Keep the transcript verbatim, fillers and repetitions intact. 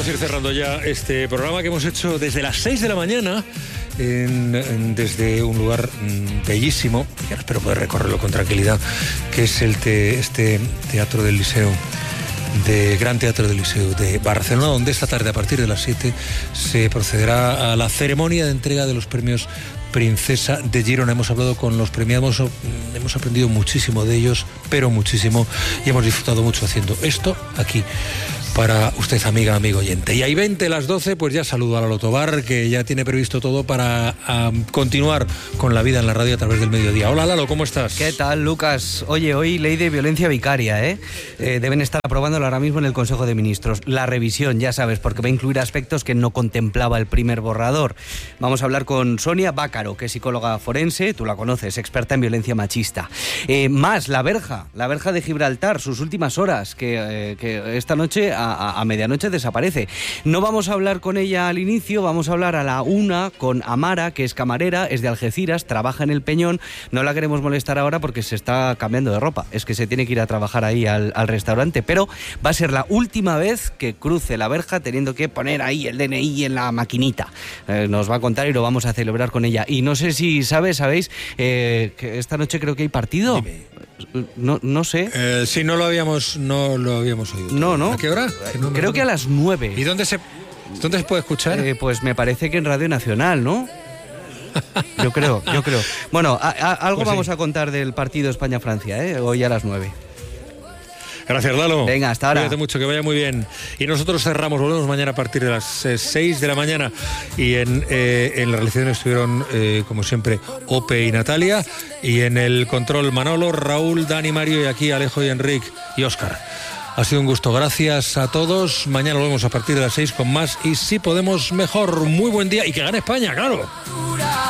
Vamos a ir cerrando ya este programa que hemos hecho desde las seis de la mañana, en, en, desde un lugar mmm, bellísimo, que espero poder recorrerlo con tranquilidad, que es el te, este Teatro del Liceo, de Gran Teatro del Liceo de Barcelona, donde esta tarde a partir de las siete se procederá a la ceremonia de entrega de los premios Princesa de Girona. Hemos hablado con los premiados, hemos aprendido muchísimo de ellos, pero muchísimo, y hemos disfrutado mucho haciendo esto aquí para usted, amiga, amigo oyente. Y ahí veinte las doce, pues ya saludo a Lalo Tobar, que ya tiene previsto todo para um, continuar con la vida en la radio a través del mediodía. Hola, Lalo, ¿cómo estás? ¿Qué tal, Lucas? Oye, hoy ley de violencia vicaria, ¿eh? eh deben estar aprobándolo ahora mismo en el Consejo de Ministros. La revisión, ya sabes, porque va a incluir aspectos que no contemplaba el primer borrador. Vamos a hablar con Sonia Bácaro, que es psicóloga forense, tú la conoces, experta en violencia machista. Eh, más, la verja, la verja de Gibraltar, sus últimas horas, que, eh, que esta noche A, a medianoche desaparece. No vamos a hablar con ella al inicio, vamos a hablar a la una con Amara, que es camarera, es de Algeciras, trabaja en el Peñón. No la queremos molestar ahora porque se está cambiando de ropa, es que se tiene que ir a trabajar ahí al, al restaurante, pero va a ser la última vez que cruce la verja teniendo que poner ahí el D N I en la maquinita. Eh, nos va a contar y lo vamos a celebrar con ella. Y no sé si sabes, sabéis, eh, que esta noche creo que hay partido. Dime. No, no sé. Eh, sí, no lo habíamos, no lo habíamos oído. No, no. ¿A qué hora? Que no creo que a las nueve. ¿Y dónde se, dónde se puede escuchar? Eh, pues me parece que en Radio Nacional, ¿no? Yo creo, yo creo. Bueno, a, a, algo pues vamos sí. a contar del partido España-Francia, ¿eh? Hoy a las nueve. Gracias, Lalo. Venga, hasta ahora. Cuídate mucho, que vaya muy bien. Y nosotros cerramos, volvemos mañana a partir de las eh, seis de la mañana. Y en, eh, en la realización estuvieron, eh, como siempre, Ope y Natalia. Y en el control, Manolo, Raúl, Dani, Mario, y aquí Alejo y Enrique y Óscar. Ha sido un gusto, gracias a todos. Mañana volvemos a partir de las seis con más. Y si podemos, mejor. Muy buen día y que gane España, claro.